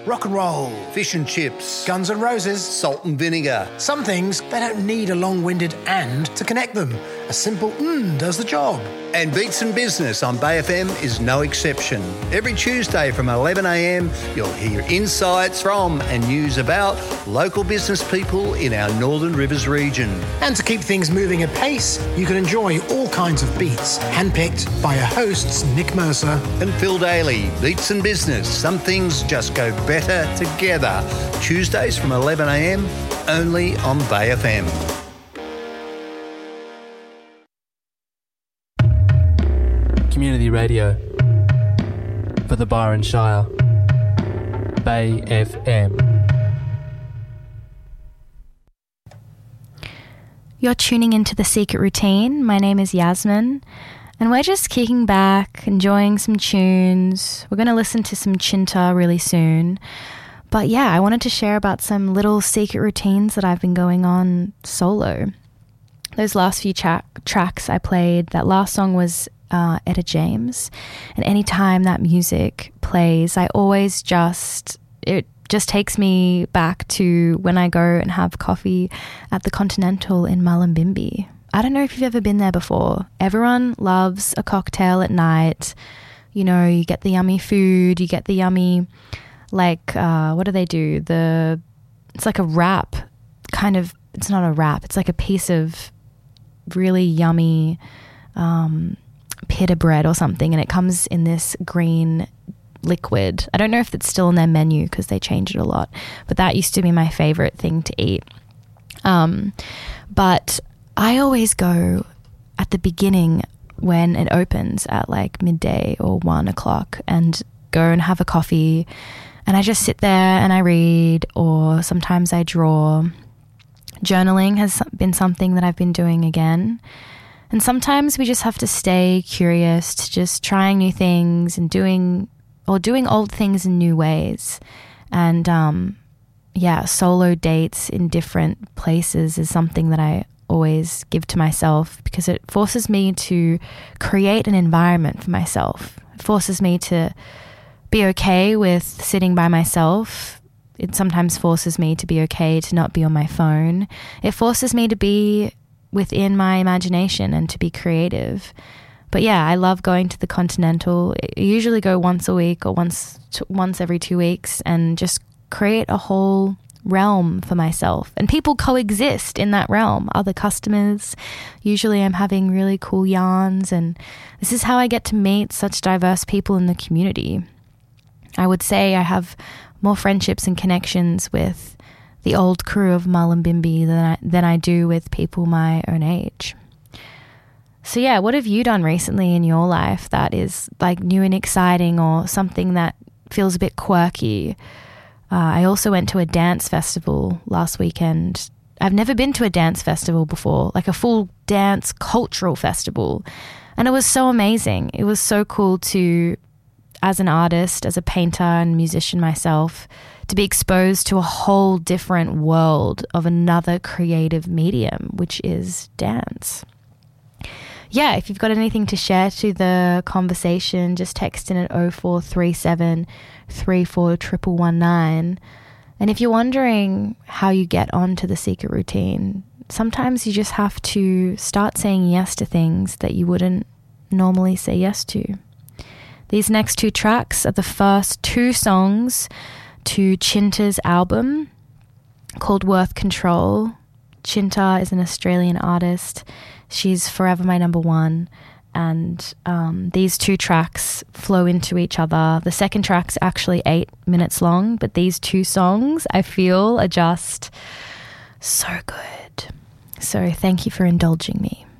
rock and roll, fish and chips, Guns N' Roses, salt and vinegar. Some things, they don't need a long-winded and to connect them. A simple does the job. And Beats and Business on Bay FM is no exception. Every Tuesday from 11 a.m, you'll hear insights from and news about local business people in our Northern Rivers region. And to keep things moving at pace, you can enjoy all kinds of beats, handpicked by your hosts Nick Mercer and Phil Daly. Beats and Business. Some things just go better together. Tuesdays from 11 a.m, only on Bay FM. Community radio for the Byron Shire. Bay FM. You're tuning into The Secret Routine. My name is Yasmin, and we're just kicking back, enjoying some tunes. We're going to listen to some Chinta really soon. But yeah, I wanted to share about some little secret routines that I've been going on solo. Those last few tracks I played, that last song was Etta James, and anytime that music plays, it just takes me back to when I go and have coffee at the Continental in Mullumbimby. I don't know if you've ever been there before. Everyone loves a cocktail at night. You know, you get the yummy food, you get the yummy, what do they do? It's like a wrap, kind of. It's not a wrap, it's like a piece of really yummy pita bread or something, and it comes in this green liquid. I don't know if it's still on their menu because they change it a lot, but that used to be my favorite thing to eat. But I always go at the beginning when it opens at like midday or 1 o'clock and go and have a coffee, and I just sit there and I read, or sometimes I draw. Journaling has been something that I've been doing again. And sometimes we just have to stay curious, to just trying new things and doing old things in new ways. And solo dates in different places is something that I always give to myself, because it forces me to create an environment for myself. It forces me to be okay with sitting by myself. It sometimes forces me to be okay to not be on my phone. It forces me to be within my imagination and to be creative. But yeah, I love going to the Continental. I usually go once a week or once every 2 weeks, and just create a whole realm for myself. And people coexist in that realm. Other customers, usually I'm having really cool yarns, and this is how I get to meet such diverse people in the community. I would say I have more friendships and connections with the old crew of Mullumbimby than I do with people my own age. So yeah, what have you done recently in your life that is like new and exciting, or something that feels a bit quirky? I also went to a dance festival last weekend. I've never been to a dance festival before, like a full dance cultural festival. And it was so amazing. It was so cool to, as an artist, as a painter and musician myself, to be exposed to a whole different world of another creative medium, which is dance. Yeah, if you've got anything to share to the conversation, just text in at 0437 34 119. And if you're wondering how you get onto the secret routine, sometimes you just have to start saying yes to things that you wouldn't normally say yes to. These next two tracks are the first two songs to Chinta's album called Worth Control. Chinta is an Australian artist. She's forever my number one. And these two tracks flow into each other. The second track's actually 8 minutes long, but these two songs, I feel, are just so good. So thank you for indulging me.